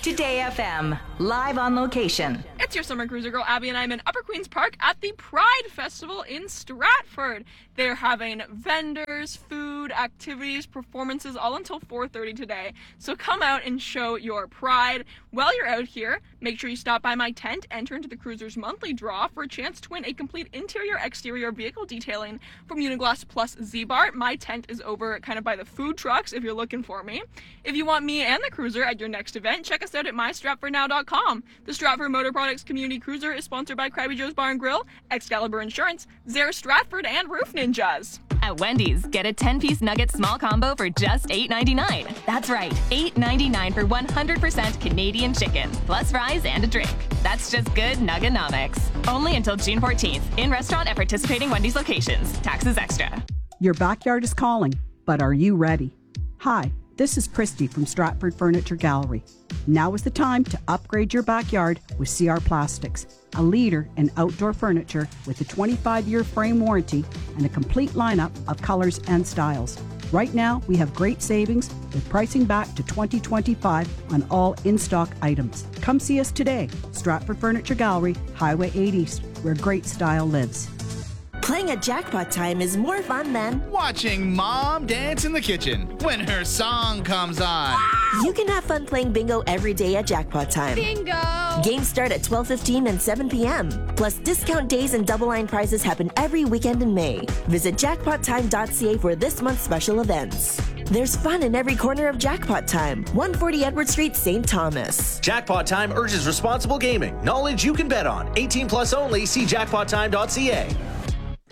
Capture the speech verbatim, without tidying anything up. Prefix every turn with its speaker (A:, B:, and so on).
A: Today F M, live on location.
B: It's your summer cruiser girl, Abby, and I'm in Upper Queen's Park at the Pride Festival in Stratford. They're having vendors, food, activities, performances, all until four thirty today. So come out and show your pride. While you're out here, make sure you stop by my tent, enter into the cruiser's monthly draw for a chance to win a complete interior-exterior vehicle detailing from Uniglass plus Z-Bar. My tent is over kind of by the food trucks if you're looking for me. If you want me and the cruiser at your next event, check us out at my stratford now dot com. The Stratford Motor Products Community Cruiser is sponsored by Krabby Joe's Bar and Grill, Excalibur Insurance, Zare Stratford, and Roof Ninjas.
C: At Wendy's, get a ten-piece nugget small combo for just eight ninety-nine. That's right, eight ninety-nine for one hundred percent Canadian chicken, plus fries and a drink. That's just good nuggenomics. Only until June fourteenth, in restaurant at participating Wendy's locations. Taxes extra.
D: Your backyard is calling, but are you ready? Hi, this is Christy from Stratford Furniture Gallery. Now is the time to upgrade your backyard with C R Plastics, a leader in outdoor furniture with a twenty-five year frame warranty and a complete lineup of colors and styles. Right now, we have great savings with pricing back to twenty twenty-five on all in-stock items. Come see us today, Stratford Furniture Gallery, Highway eight East, where great style lives.
E: Playing at Jackpot Time is more fun than
F: watching Mom dance in the kitchen when her song comes on.
E: You can have fun playing bingo every day at Jackpot Time.
B: Bingo!
E: Games start at twelve fifteen and seven p.m. Plus, discount days and double line prizes happen every weekend in May. Visit jackpot time dot c a for this month's special events. There's fun in every corner of Jackpot Time. one forty Edward Street, Saint Thomas.
G: Jackpot Time urges responsible gaming. Knowledge you can bet on. eighteen plus only. See jackpot time dot c a.